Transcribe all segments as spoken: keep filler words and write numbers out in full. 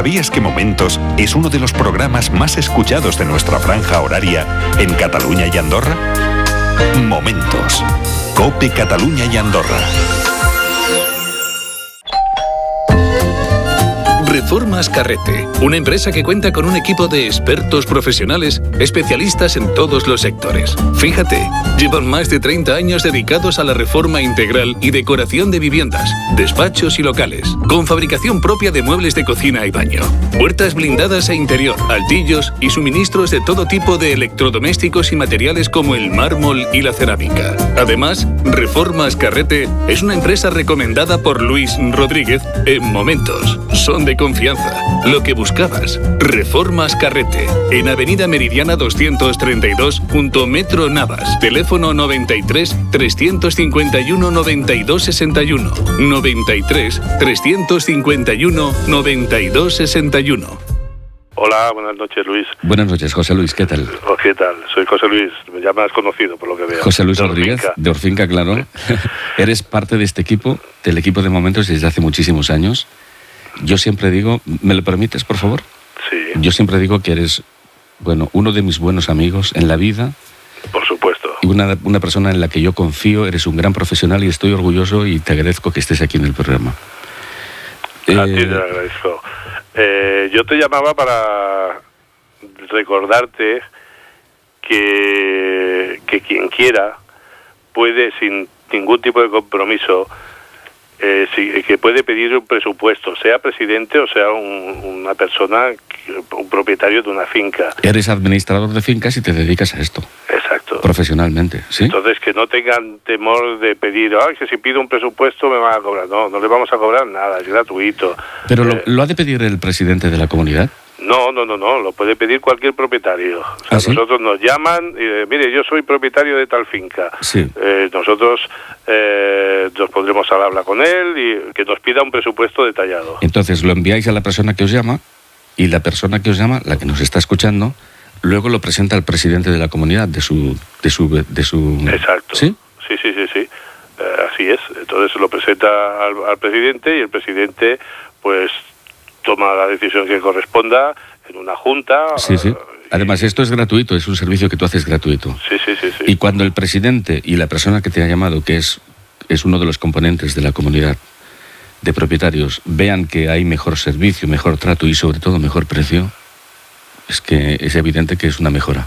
¿Sabías que Momentos es uno de los programas más escuchados de nuestra franja horaria en Cataluña y Andorra? Momentos. COPE Cataluña y Andorra. Reformas Carrete, una empresa que cuenta con un equipo de expertos profesionales especialistas en todos los sectores. Fíjate, llevan más de treinta años dedicados a la reforma integral y decoración de viviendas, despachos y locales, con fabricación propia de muebles de cocina y baño, puertas blindadas e interior, altillos y suministros de todo tipo de electrodomésticos y materiales como el mármol y la cerámica. Además, Reformas Carrete es una empresa recomendada por Luis Rodríguez en Momentos. Son de confianza. Lo que buscabas. Reformas Carrete. En Avenida Meridiana doscientos treinta y dos, junto Metro Navas. Teléfono noventa y tres, trescientos cincuenta y uno, noventa y dos sesenta y uno. noventa y tres, trescientos cincuenta y uno, noventa y dos sesenta y uno. Hola, buenas noches, Luis. Buenas noches, José Luis, ¿qué tal? Oh, ¿Qué tal? Soy José Luis, ya me has conocido por lo que veo. José Luis de Rodríguez, Orfinca. de Orfinca, claro. Eres parte de este equipo, del equipo de Momentos desde hace muchísimos años. Yo siempre digo, ¿me lo permites, por favor? Sí. Yo siempre digo que eres, bueno, uno de mis buenos amigos en la vida. Por supuesto. Y una, una persona en la que yo confío, eres un gran profesional y estoy orgulloso y te agradezco que estés aquí en el programa. A Eh, ti te agradezco. Eh, yo te llamaba para recordarte que, que quien quiera puede, sin ningún tipo de compromiso, eh, si, que puede pedir un presupuesto, sea presidente o sea un, una persona, un propietario de una finca. Eres administrador de fincas y te dedicas a esto. Exacto. Profesionalmente, ¿sí? Entonces, que no tengan temor de pedir, ay, que si pido un presupuesto me van a cobrar. No, no le vamos a cobrar nada, es gratuito. Pero lo, Eh, ¿lo ha de pedir el presidente de la comunidad? No, no, no, no, lo puede pedir cualquier propietario. O sea, ¿Ah, sí? nosotros nos llaman y eh, mire, yo soy propietario de tal finca. Sí. Eh, nosotros eh, nos pondremos al habla con él y que nos pida un presupuesto detallado. Entonces lo enviáis a la persona que os llama y la persona que os llama, la que nos está escuchando, luego lo presenta al presidente de la comunidad, de su... De su, de su... Exacto. ¿Sí? Sí, sí, sí, sí. Eh, así es. Entonces lo presenta al, al presidente y el presidente, pues, toma la decisión que corresponda en una junta. Sí, sí. eh, Además, esto es gratuito, es un servicio que tú haces gratuito. Sí, sí, sí, sí. Y cuando el presidente y la persona que te ha llamado, que es, es uno de los componentes de la comunidad de propietarios, vean que hay mejor servicio, mejor trato y sobre todo mejor precio, es que es evidente que es una mejora.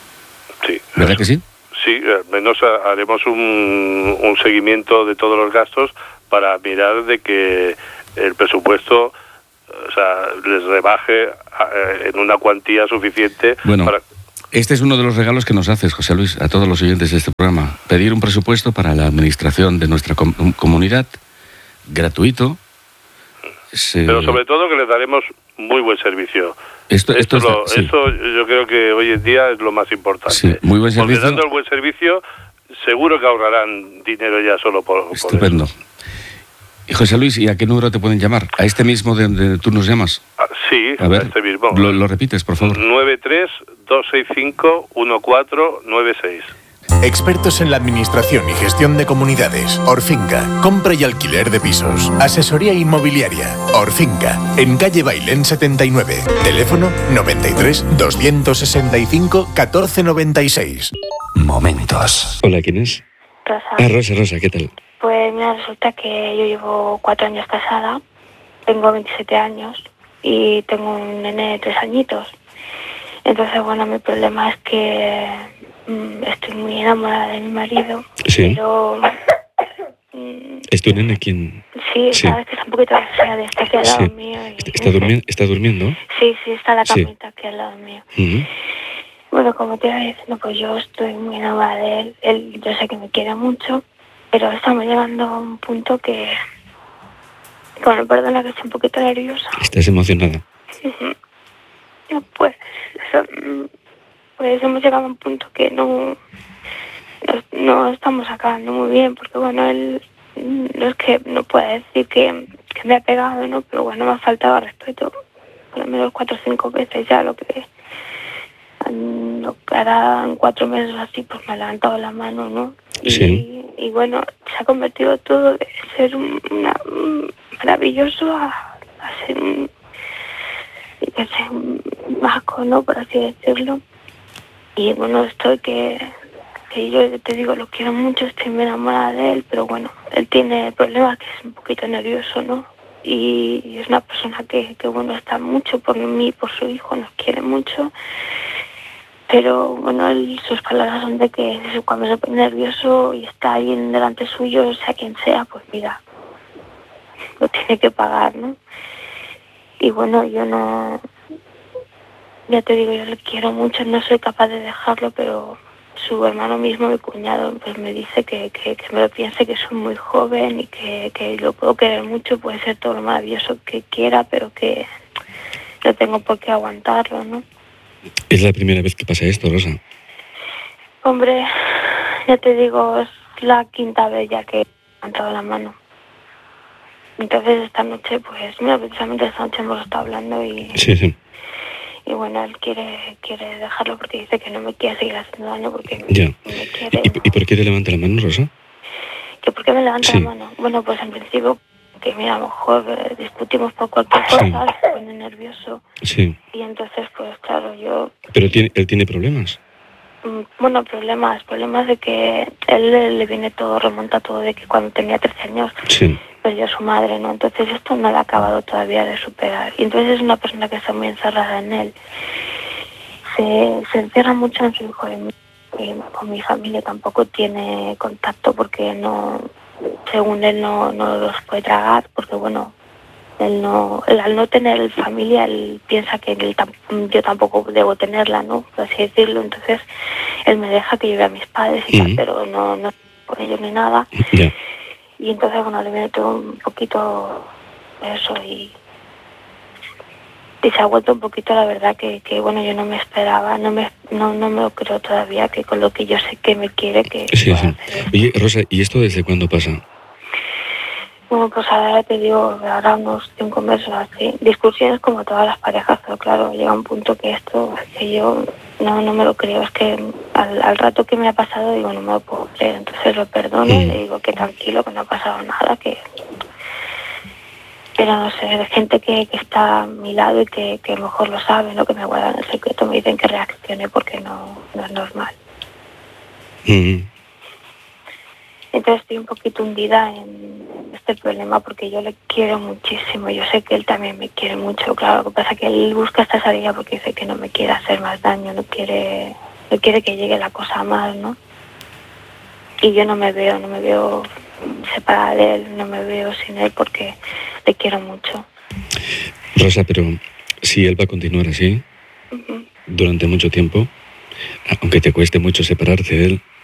Sí. ¿Verdad que sí? Sí, al menos ha- haremos un, un seguimiento de todos los gastos para mirar de que el presupuesto, o sea, les rebaje eh, en una cuantía suficiente Bueno, para... este es uno de los regalos que nos haces, José Luis, a todos los oyentes de este programa. Pedir un presupuesto para la administración de nuestra com- comunidad, gratuito. Se- Pero sobre todo que les daremos muy buen servicio. Esto, esto Esto, es- lo- sí. esto yo creo que hoy en día es lo más importante. Sí, muy buen Porque servicio. dando el buen servicio, seguro que ahorrarán dinero ya solo por, por Estupendo. eso. Y José Luis, ¿y a qué número te pueden llamar? ¿A este mismo de donde tú nos llamas? Ah, sí, A ver, este mismo. lo, lo repites, por favor. nueve tres, dos seis cinco, uno cuatro nueve seis. Expertos en la administración y gestión de comunidades. Orfinca, compra y alquiler de pisos. Asesoría inmobiliaria. Orfinca, en calle Bailén setenta y nueve. Teléfono noventa y tres, doscientos sesenta y cinco, catorce noventa y seis. Momentos. Hola, ¿quién es? Rosa. Ah, Rosa, Rosa, ¿qué tal? Pues mira, resulta que yo llevo cuatro años casada, tengo veintisiete años y tengo un nene de tres añitos. Entonces, bueno, mi problema es que mm, estoy muy enamorada de mi marido, Sí. pero mm, ¿Es tu nene quien...? sí, Sí. sabes que está un poquito resfriado, está aquí al lado Sí. mío. y- ¿Está, está durmi- está durmiendo? Sí, sí, está la Sí. camita aquí al lado mío. Ujú. Bueno, como te iba diciendo, pues yo estoy muy enamorada de él. Él, yo sé que me quiere mucho, pero estamos llegando a un punto que... Bueno, perdona que estoy un poquito nerviosa. ¿Estás emocionada? No, pues, eso, mm, pues hemos llegado a un punto que no, no, no estamos acabando muy bien, porque bueno, él mm, no es que no pueda decir que, que me ha pegado, ¿no? Pero bueno, me ha faltado respeto por lo menos cuatro o cinco veces ya, lo que... Lo que hará en cuatro meses así, pues me ha levantado la mano, ¿no? Y, Sí. y bueno, se ha convertido todo de ser un, una, un maravilloso a, a ser un, que sé, vasco, ¿no? Por así decirlo. Y bueno, estoy que, que yo te digo, lo quiero mucho, estoy muy enamorada de él, pero bueno, él tiene problemas, que es un poquito nervioso, ¿no? Y es una persona que, que bueno, está mucho por mí, por su hijo, nos quiere mucho. Pero bueno, él, sus palabras son de que cuando se pone nervioso y está alguien delante suyo, sea quien sea, pues mira, lo tiene que pagar, ¿no? Y bueno, yo no, ya te digo, yo le quiero mucho, no soy capaz de dejarlo, pero su hermano mismo, mi cuñado, pues me dice que, que, que me lo piense, que soy muy joven y que, que lo puedo querer mucho, puede ser todo lo maravilloso que quiera, pero que no tengo por qué aguantarlo, ¿no? ¿Es la primera vez que pasa esto, Rosa? Hombre, ya te digo, es la quinta vez ya que he levantado la mano. Entonces esta noche, pues, mira, precisamente esta noche hemos estado hablando y... Sí, sí. Y bueno, él quiere quiere dejarlo porque dice que no me quiere seguir haciendo daño porque Ya. me quiere. ¿Y, ¿Y por qué te levanta la mano, Rosa? ¿Que por qué me levanta Sí. la mano? Bueno, pues en principio, que mira, a lo mejor eh, discutimos por cualquier cosa, Sí. se pone nervioso. Sí. Y entonces, pues claro, yo... ¿Pero tiene, él tiene problemas? mm, Bueno, problemas, problemas de que él le, le viene todo, remonta todo de que cuando tenía trece años Sí. perdió a su madre, ¿no? Entonces esto no lo ha acabado todavía de superar. Y entonces es una persona que está muy encerrada en él. Se, se encierra mucho en su hijo y, mi- y con mi familia tampoco tiene contacto porque no, según él no, no los puede tragar, porque bueno, él no, él, al no tener familia, él piensa que él tam- yo tampoco debo tenerla, ¿no? Por así decirlo. Entonces él me deja que yo vea a mis padres y tal, Ujú. pero no, no con ellos ni nada. Ya. Y entonces, bueno, le viene todo un poquito eso y, y se ha vuelto un poquito, la verdad, que, que bueno, yo no me esperaba, no me no, no me lo creo todavía, que con lo que yo sé que me quiere, que Sí, pueda sí. hacer esto. Oye, Rosa, ¿y esto desde cuándo pasa? Bueno, pues ahora te digo, ahora unos cinco meses así. Discusiones como todas las parejas, pero claro, llega un punto que esto, es que yo no, no me lo creo. Es que al, al rato que me ha pasado, digo, no me lo puedo creer. Entonces lo perdono, Mm. le digo que tranquilo, que no ha pasado nada, que... Pero no sé, de gente que, que está a mi lado y que, que a lo mejor lo sabe, ¿no? Que me guardan el secreto, me dicen que reaccione porque no, no es normal. Mm. Entonces estoy un poquito hundida en este problema porque yo le quiero muchísimo. Yo sé que él también me quiere mucho. Claro, lo que pasa es que él busca esta salida porque dice que no me quiere hacer más daño, no quiere, no quiere que llegue la cosa mal, ¿no? Y yo no me veo, no me veo separada de él, no me veo sin él porque le quiero mucho. Rosa, pero si él va a continuar así Ujú. durante mucho tiempo, aunque te cueste mucho separarte de él,